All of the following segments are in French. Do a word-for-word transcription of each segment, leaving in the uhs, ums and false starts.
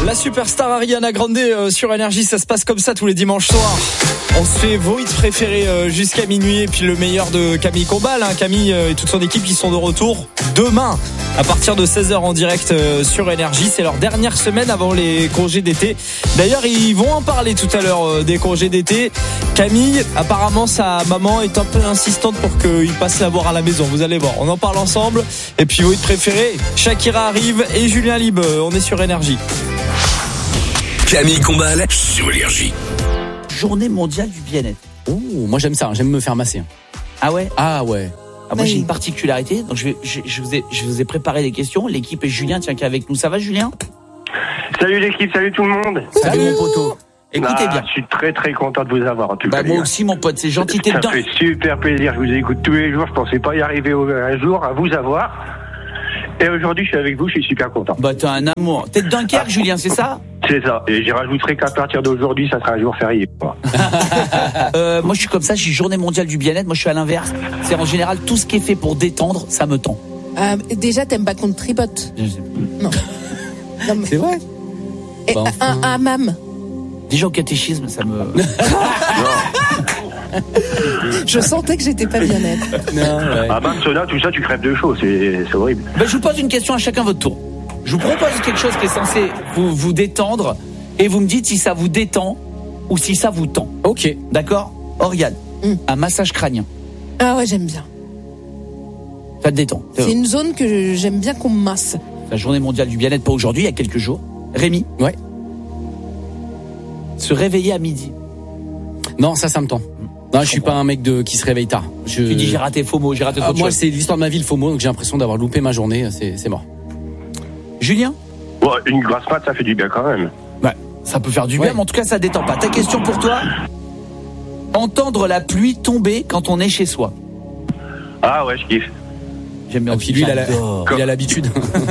La superstar Ariana Grande euh, sur Énergie, ça se passe comme ça tous les dimanches soirs. On se fait vos hits préférés euh, jusqu'à minuit et puis le meilleur de Camille Combal. Hein. Camille euh, et toute son équipe qui sont de retour demain à partir de seize heures en direct euh, sur Énergie. C'est leur dernière semaine avant les congés d'été. D'ailleurs, ils vont en parler tout à l'heure euh, des congés d'été. Camille, apparemment sa maman est un peu insistante pour qu'il passe la voir à la maison. Vous allez voir, on en parle ensemble. Et puis vos hits préférés, Shakira arrive et Julien Libre. On est sur Énergie. Camille Combal sur Énergie. Journée mondiale du bien-être. Ouh, moi j'aime ça, j'aime me faire masser. Ah ouais? Ah ouais. Ah, moi j'ai une particularité, donc je, vais, je, je, vous ai, je vous ai préparé des questions. L'équipe et Julien, tiens, qui est avec nous. Ça va, Julien? Salut l'équipe, salut tout le monde. Salut, salut mon poteau. Écoutez ah, bien. Je suis très très content de vous avoir en tout bah, cas. Moi aussi mon pote, c'est gentil, t'es dedans. Ça dedans. fait super plaisir, je vous écoute tous les jours. Je pensais pas y arriver un jour à vous avoir. Et aujourd'hui je suis avec vous, je suis super content. Bah t'as un amour. T'es de Dunkerque, ah. Julien, c'est ça? C'est ça. Et j'y rajouterai qu'à partir d'aujourd'hui, ça sera un jour férié. euh, moi je suis comme ça, je suis journée mondiale du bien-être. Moi je suis à l'inverse. C'est en général tout ce qui est fait pour détendre, ça me tend. Euh, déjà t'aimes pas qu'on te tripote? Non. non mais... C'est vrai. Et bah, enfin... un hammam. Déjà au catéchisme, ça me. Je sentais que j'étais pas bien nette. Non, ouais. Ah, même cela, tout ça, tu crèves de chaud, c'est, c'est horrible. Ben, je vous pose une question à chacun votre tour. Je vous propose quelque chose qui est censé vous, vous détendre et vous me dites si ça vous détend ou si ça vous tend. Ok. D'accord? Oriane, mm. un massage crânien. Ah ouais, j'aime bien. Ça te détend. C'est une zone que j'aime bien qu'on me masse. La journée mondiale du bien-être, pas aujourd'hui, il y a quelques jours. Rémi? Ouais. Se réveiller à midi. Non, ça, ça me tend. Non, je, je suis pas un mec de qui se réveille tard. Je... Tu dis j'ai raté FOMO, j'ai raté trop ah, de moi, choses. C'est l'histoire de ma vie, le FOMO, donc j'ai l'impression d'avoir loupé ma journée. C'est, c'est mort. Julien? Ouais, une grasse mat, ça fait du bien quand même. Ouais, ça peut faire du bien, ouais. Mais en tout cas, ça détend pas. Ta question pour toi? Entendre la pluie tomber quand on est chez soi. Ah ouais, je kiffe. J'aime bien. Et puis lui, il a, la... il a l'habitude. non,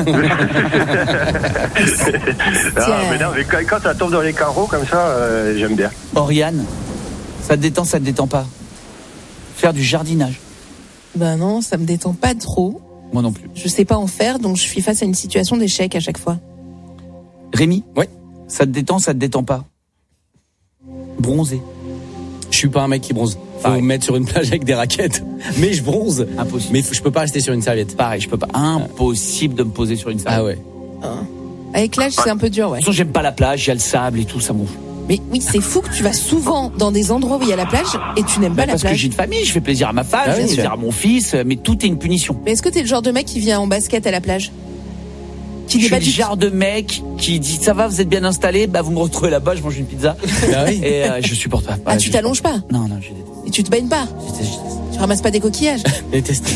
mais non, mais quand, quand ça tombe dans les carreaux comme ça, euh, j'aime bien. Oriane, ça te détend, ça te détend pas? Faire du jardinage? Ben non, ça me détend pas trop. Moi non plus. Je sais pas en faire, donc je suis face à une situation d'échec à chaque fois. Rémi? Ouais. Ça te détend, ça te détend pas? Bronzer? Je suis pas un mec qui bronze. Faut me mettre sur une plage avec des raquettes. Mais je bronze. Impossible. Mais je peux pas rester sur une serviette. Pareil, je peux pas. Impossible de me poser sur une serviette. Ah ouais. Ah. Avec l'âge, c'est un peu dur, ouais. De toute façon, j'aime pas la plage, il y a le sable et tout, ça m'ouvre. Mais oui, c'est fou que tu vas souvent dans des endroits où il y a la plage et tu n'aimes pas bah la parce plage. Parce que j'ai une famille, je fais plaisir à ma femme, ah je fais plaisir à mon fils, mais tout est une punition. Mais est-ce que t'es le genre de mec qui vient en basket à la plage? Qui je suis le genre de mec qui dit ça va, vous êtes bien installé, bah vous me retrouvez là-bas, je mange une pizza. Ah oui. Et euh, je supporte pas. Ah, ouais, tu t'allonges pas? Non, non, je déteste. Et tu te baignes pas? Je déteste, je déteste. Tu ramasses pas des coquillages? Je déteste.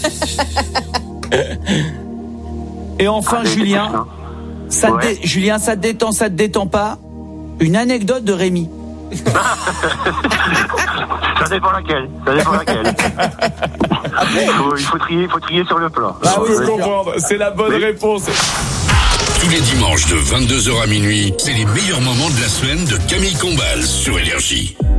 Et enfin, ah, Julien, ça ouais. dé... Julien, ça te détend, ça te détend pas? Une anecdote de Rémi. Ça dépend laquelle. Ça dépend laquelle. il, faut, il faut trier, il faut trier sur le plat. Ah oui, je comprends. C'est la bonne oui. réponse. Tous les dimanches de vingt-deux heures à minuit, c'est les meilleurs moments de la semaine de Camille Combal sur Énergie.